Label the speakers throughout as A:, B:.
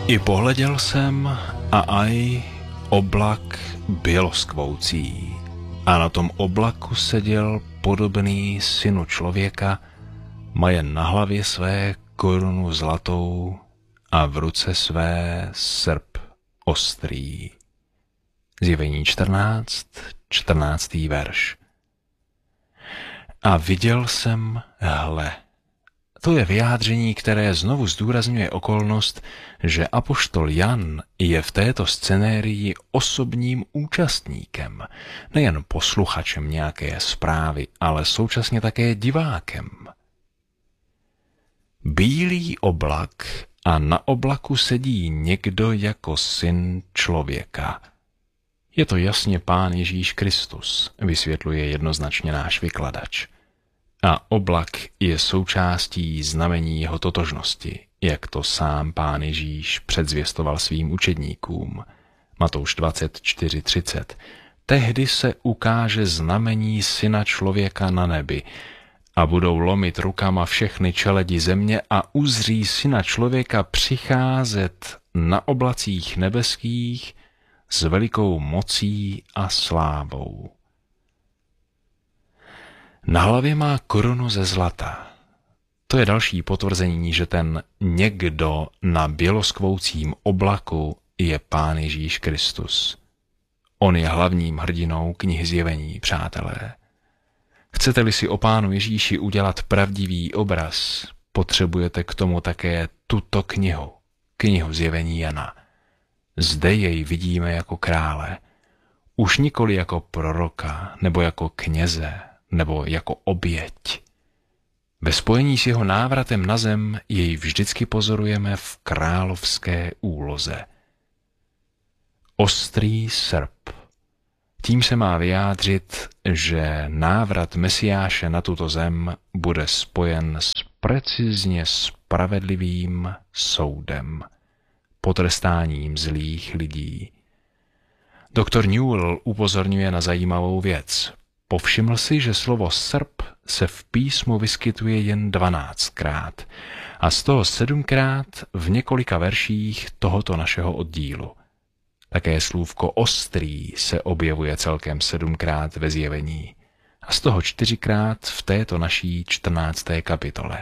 A: I pohleděl jsem a aj oblak běloskvoucí a na tom oblaku seděl podobný synu člověka, maje na hlavě své korunu zlatou a v ruce své srp ostrý. Zjevení 14, 14. verš. A viděl jsem, hle. To je vyjádření, které znovu zdůrazňuje okolnost, že apoštol Jan je v této scenérii osobním účastníkem, nejen posluchačem nějaké zprávy, ale současně také divákem. Bílý oblak a na oblaku sedí někdo jako syn člověka. Je to jasně Pán Ježíš Kristus, vysvětluje jednoznačně náš vykladač. A oblak je součástí znamení jeho totožnosti, jak to sám Pán Ježíš předzvěstoval svým učedníkům. Matouš 24:30. Tehdy se ukáže znamení syna člověka na nebi a budou lomit rukama všechny čeledi země a uzří syna člověka přicházet na oblacích nebeských s velikou mocí a slávou. Na hlavě má korunu ze zlata. To je další potvrzení, že ten někdo na běloskvoucím oblaku je Pán Ježíš Kristus. On je hlavním hrdinou knihy Zjevení, přátelé. Chcete-li si o Pánu Ježíši udělat pravdivý obraz, potřebujete k tomu také tuto knihu, knihu Zjevení Jana. Zde jej vidíme jako krále, už nikoli jako proroka nebo jako kněze, nebo jako oběť. Ve spojení s jeho návratem na zem jej vždycky pozorujeme v královské úloze. Ostrý srp. Tím se má vyjádřit, že návrat Mesiáše na tuto zem bude spojen s precizně spravedlivým soudem, potrestáním zlých lidí. Doktor Newell upozorňuje na zajímavou věc. Povšiml si, že slovo srp se v písmu vyskytuje jen 12krát a z toho 7krát v několika verších tohoto našeho oddílu. Také slůvko ostrý se objevuje celkem 7krát ve Zjevení a z toho 4krát v této naší 14. kapitole.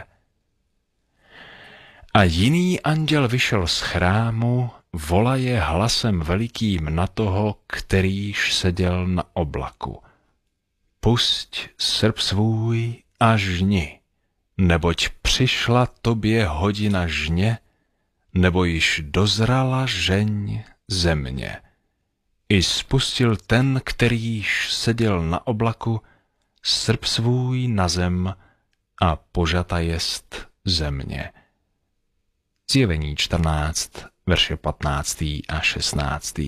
A: A jiný anděl vyšel z chrámu, volaje hlasem velikým na toho, kterýž seděl na oblaku. Pusť srp svůj a žni, neboť přišla tobě hodina žně, nebo již dozrala žeň země. I spustil ten, kterýž seděl na oblaku, srp svůj na zem a požata jest země. Zjevení 14, verše 15. a 16.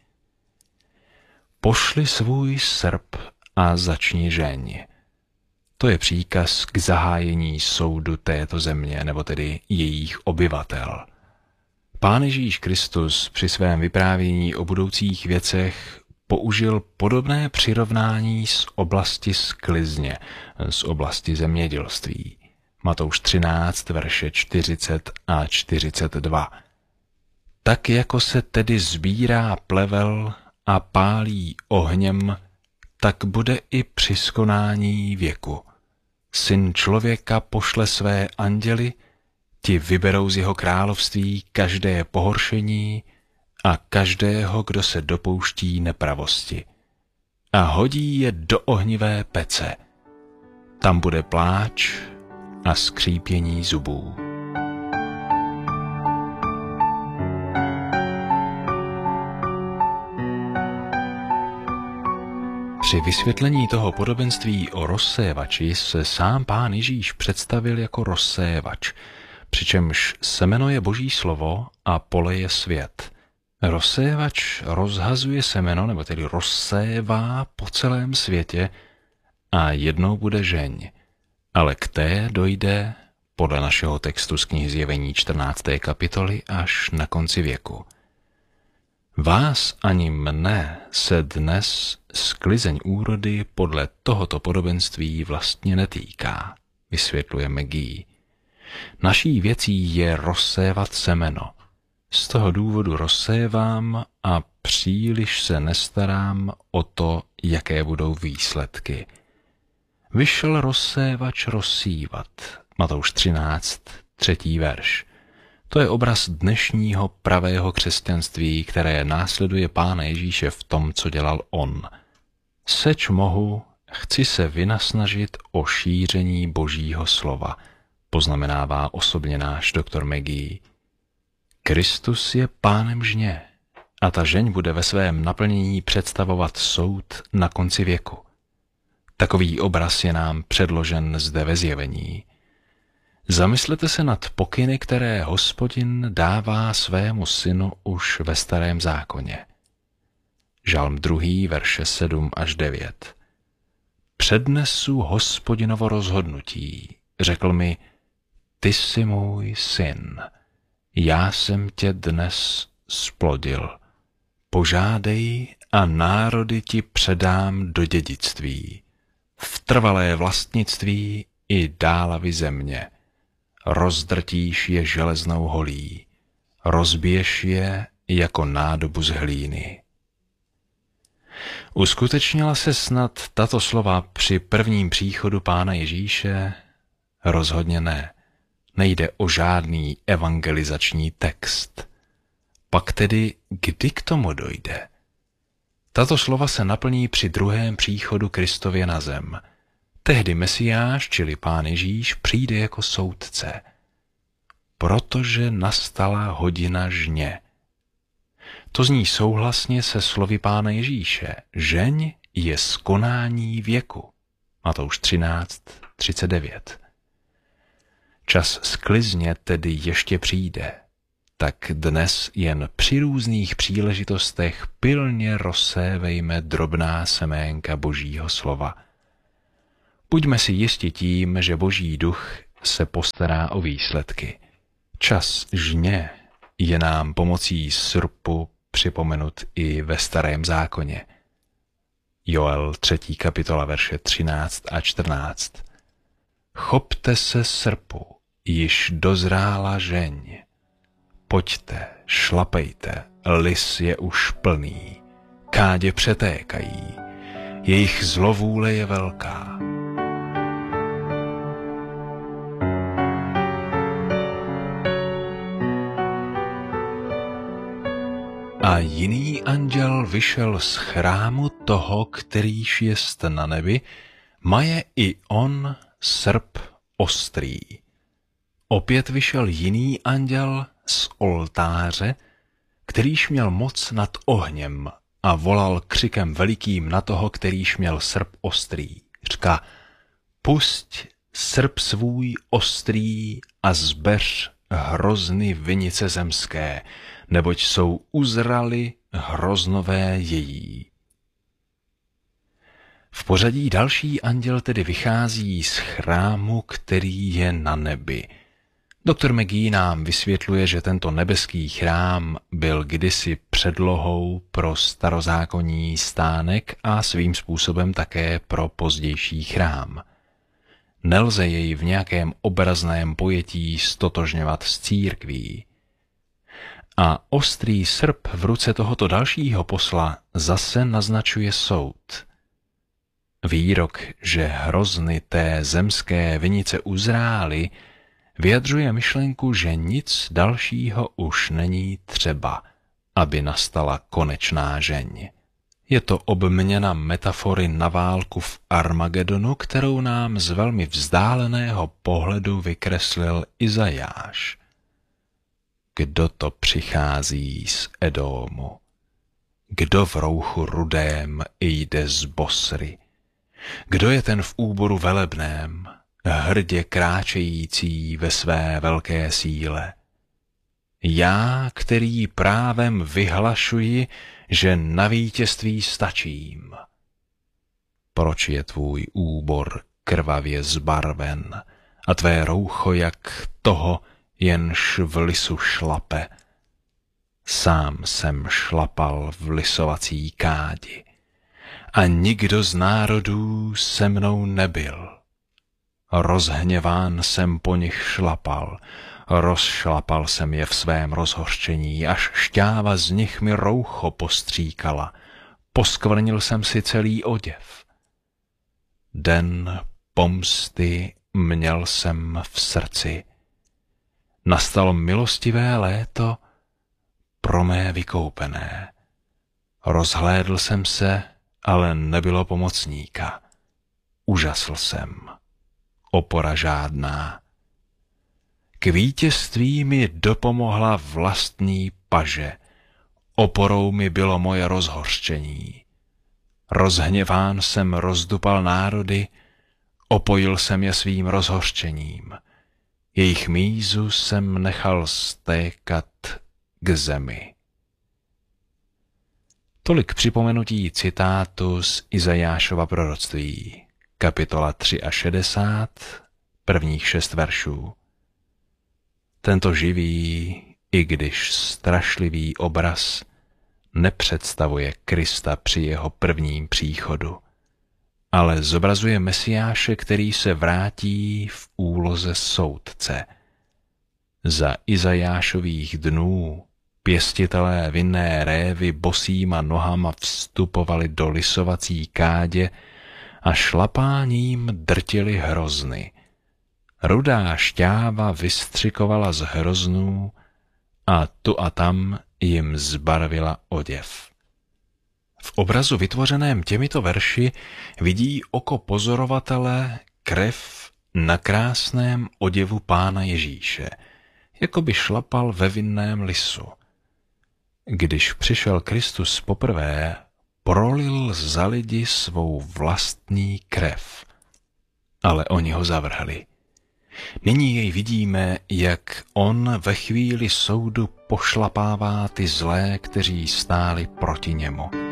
A: Pošli svůj srp a začni žeň. To je příkaz k zahájení soudu této země, nebo tedy jejích obyvatel. Pán Ježíš Kristus při svém vyprávění o budoucích věcech použil podobné přirovnání z oblasti sklizně, z oblasti zemědělství. Matouš 13, verše 40 a 42. Tak jako se tedy sbírá plevel a pálí ohněm, tak bude i při skonání věku. Syn člověka pošle své anděly, ti vyberou z jeho království každé pohoršení a každého, kdo se dopouští nepravosti. A hodí je do ohnivé pece. Tam bude pláč a skřípění zubů. Při vysvětlení toho podobenství o rozsévači se sám Pán Ježíš představil jako rozsévač, přičemž semeno je Boží slovo a pole je svět. Rozsévač rozhazuje semeno, nebo tedy rozsévá po celém světě a jednou bude žeň, ale k té dojde podle našeho textu z knihy Zjevení 14. kapitoly až na konci věku. Vás ani mne se dnes sklizeň úrody podle tohoto podobenství vlastně netýká, vysvětluje McGee. Naší věcí je rozsévat semeno. Z toho důvodu rozsévám a příliš se nestarám o to, jaké budou výsledky. Vyšel rozsévač rozsívat. Matouš 13, 3. verš. To je obraz dnešního pravého křesťanství, které následuje Pána Ježíše v tom, co dělal on. Seč mohu, chci se vynasnažit o šíření Božího slova, poznamenává osobně náš doktor McGee. Kristus je pánem žně a ta žeň bude ve svém naplnění představovat soud na konci věku. Takový obraz je nám předložen zde ve Zjevení. Zamyslete se nad pokyny, které Hospodin dává svému synu už ve Starém zákoně. Žalm 2, verše 7 až 9. Přednesu Hospodinovo rozhodnutí. Řekl mi, ty jsi můj syn, já jsem tě dnes splodil. Požádej a národy ti předám do dědictví, v trvalé vlastnictví i dálavy země. Rozdrtíš je železnou holí, rozbiješ je jako nádobu z hlíny. Uskutečnila se snad tato slova při prvním příchodu Pána Ježíše? Rozhodně ne. Nejde o žádný evangelizační text. Pak tedy kdy k tomu dojde? Tato slova se naplní při druhém příchodu Kristově na zem. Tehdy Mesiáš, čili Pán Ježíš, přijde jako soudce. Protože nastala hodina žně. To zní souhlasně se slovy Pána Ježíše. Žeň je skonání věku. Matouš 13, 39. Čas sklizně tedy ještě přijde. Tak dnes jen při různých příležitostech pilně rozsévejme drobná seménka Božího slova. Buďme si jisti tím, že Boží duch se postará o výsledky. Čas žně je nám pomocí srpu připomenut i ve Starém zákoně. Joel 3. kapitola verše 13 a 14. Chopte se srpu, již dozrála žeň. Pojďte, šlapejte, lis je už plný, kádě přetékají, jejich zlovůle je velká. A jiný anděl vyšel z chrámu toho, kterýž jest na nebi, maje i on srp ostrý. Opět vyšel jiný anděl z oltáře, kterýž měl moc nad ohněm a volal křikem velikým na toho, kterýž měl srp ostrý. Říká, pusť srp svůj ostrý a zbeř hrozny vinice zemské, neboť jsou uzrali hroznové její. V pořadí další anděl tedy vychází z chrámu, který je na nebi. Doktor McGee nám vysvětluje, že tento nebeský chrám byl kdysi předlohou pro starozákonní stánek a svým způsobem také pro pozdější chrám. Nelze jej v nějakém obrazném pojetí stotožňovat s církví. A ostrý srp v ruce tohoto dalšího posla zase naznačuje soud. Výrok, že hrozny té zemské vinice uzrály, vyjadřuje myšlenku, že nic dalšího už není třeba, aby nastala konečná žeň. Je to obměna metafory na válku v Armagedonu, kterou nám z velmi vzdáleného pohledu vykreslil Izajáš. Kdo to přichází z Edómu? Kdo v rouchu rudém jde z Bosry? Kdo je ten v úboru velebném, hrdě kráčející ve své velké síle? Já, který právem vyhlašuji, že na vítězství stačím. Proč je tvůj úbor krvavě zbarven a tvé roucho jak toho, jenž v lisu šlape? Sám jsem šlapal v lisovací kádi a nikdo z národů se mnou nebyl. Rozhněván jsem po nich šlapal, Rozšlapal jsem je v svém rozhořčení, až šťáva z nich mi roucho postříkala. Poskvrnil jsem si celý oděv. Den pomsty měl jsem v srdci. Nastalo milostivé léto pro mé vykoupené. Rozhlédl jsem se, ale nebylo pomocníka. Užasl jsem. Opora žádná. K vítězství mi dopomohla vlastní paže. Oporou mi bylo moje rozhořčení. Rozhněván jsem rozdupal národy, opojil jsem je svým rozhořčením. Jejich mízu jsem nechal stékat k zemi. Tolik připomenutí citátu z Izajášova proroctví, kapitola 63, prvních 6 veršů. Tento živý, i když strašlivý obraz nepředstavuje Krista při jeho prvním příchodu, ale zobrazuje Mesiáše, který se vrátí v úloze soudce. Za Izajášových dnů pěstitelé vinné révy bosýma nohama vstupovali do lisovací kádě a šlapáním drtili hrozny. Rudá šťáva vystřikovala z hroznů a tu a tam jim zbarvila oděv. V obrazu vytvořeném těmito verši vidí oko pozorovatele krev na krásném oděvu Pána Ježíše, jako by šlapal ve vinném lisu. Když přišel Kristus poprvé, prolil za lidi svou vlastní krev, ale oni ho zavrhli. Nyní jej vidíme, jak on ve chvíli soudu pošlapává ty zlé, kteří stáli proti němu.